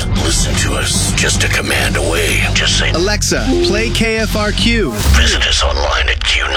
Listen to us just a command away. Just say, Alexa, play KFRQ. visit us online at QNet.